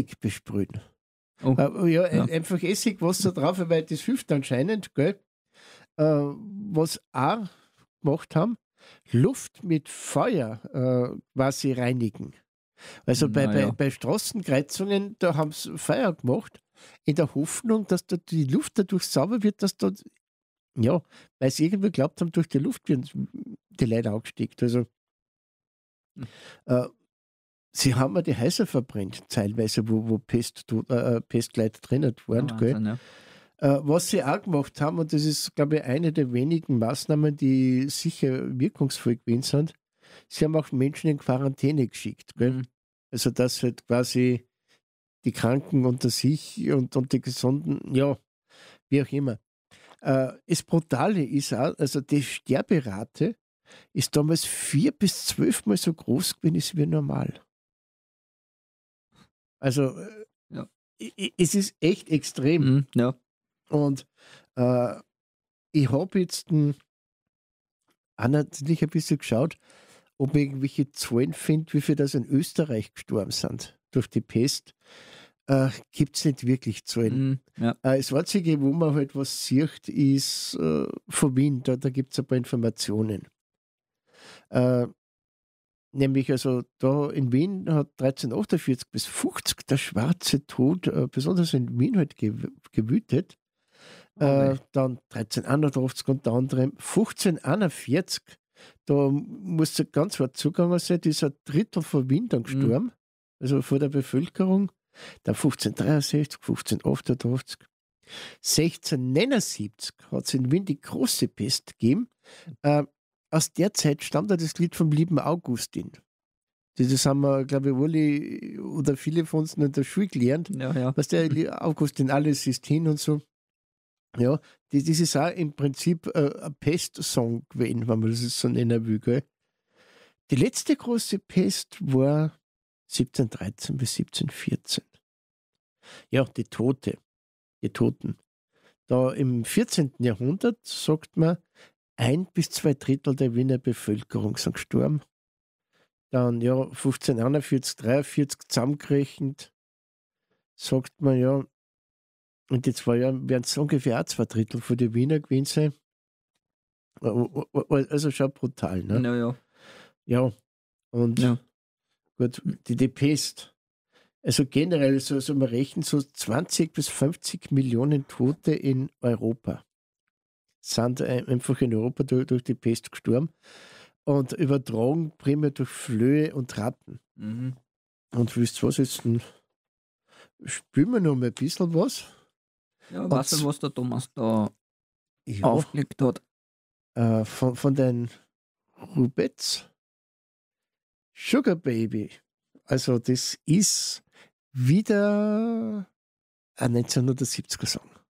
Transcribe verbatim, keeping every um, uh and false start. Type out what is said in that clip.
Essig besprühen. Oh, Äh, ja, ja. einfach Essigwasser drauf, weil das hilft anscheinend, gell? Äh, was auch gemacht haben, Luft mit Feuer äh, quasi reinigen. Also bei, bei, Naja. bei Straßenkreuzungen, da haben sie Feuer gemacht, in der Hoffnung, dass da die Luft dadurch sauber wird, dass da, ja, weil sie irgendwie glaubt haben, durch die Luft werden die Leute angesteckt. Also Hm. äh, sie haben ja die Häuser verbrennt, teilweise, wo, wo Pest, äh, Pestleute drinnen Ja, waren. Gell? Wahnsinn, ja. Äh, was sie auch gemacht haben, und das ist, glaube ich, eine der wenigen Maßnahmen, die sicher wirkungsvoll gewesen sind, sie haben auch Menschen in Quarantäne geschickt. Gell? Mhm. Also dass halt quasi die Kranken unter sich und, und die Gesunden, ja, wie auch immer. Äh, das Brutale ist auch, also die Sterberate ist damals vier bis zwölfmal so groß gewesen wie normal. Also äh, Ja. i- i- es ist echt extrem. Mhm. Ja. Und äh, ich habe jetzt hm, auch natürlich ein bisschen geschaut, ob ich irgendwelche Zahlen finde, wie viele das in Österreich gestorben sind durch die Pest. Äh, Gibt es nicht wirklich Zahlen. Mhm. Ja. Äh, das Einzige, wo man halt was sieht, ist äh, von Wien. Da, da gibt es ein paar Informationen. Äh, Nämlich, also da in Wien hat dreizehnhundertachtundvierzig bis fünfzig der schwarze Tod, äh, besonders in Wien halt gew gewütet. Oh, Äh, weh. dann dreizehnhunderteinundachtzig unter anderem, fünfzehnhunderteinundvierzig, da muss ganz hart zugegangen sein, da ist ein Drittel von Wien dann Mhm. gestorben, also von der Bevölkerung. Dann fünfzehnhundertdreiundsechzig, fünfzehnhundertachtundachtzig. sechzehnhundertneunundsiebzig hat es in Wien die große Pest gegeben. Äh, aus der Zeit stammt ja das Lied vom lieben Augustin. Das das haben wir, glaube ich, alle oder viele von uns noch in der Schule gelernt. Ja, ja. Was der Li- Augustin, alles ist hin und so. Ja, das, das ist auch im Prinzip äh, ein Pest-Song gewesen, wenn man das so nennen will. Gell? Die letzte große Pest war siebzehnhundertdreizehn bis siebzehnhundertvierzehn. Ja, die Tote, die Toten. Da im vierzehnten. Jahrhundert, sagt man, ein bis zwei Drittel der Wiener Bevölkerung sind gestorben. Dann ja fünfzehnhunderteinundvierzig, dreiundvierzig zusammengerechnet, sagt man ja, in die zwei Jahren werden es ungefähr auch zwei Drittel von den Wiener gewesen sein. Äh, Also schon brutal, ne? Ja, ja. Ja, Ja. und gut, die, die Pest. Also generell, so, so man rechnet so zwanzig bis fünfzig Millionen Tote in Europa. Sind ein- einfach in Europa durch, durch die Pest gestorben und übertragen primär durch Flöhe und Ratten. Mhm. Und wisst ihr was, jetzt hm, spielen wir noch mal ein bisschen was. Ja, Und weißt du, z- was der Thomas da ja, aufgelegt hat? äh, von, von den Rubets, Sugar Baby. Also das ist wieder ein neunzehnhundertsiebziger Song.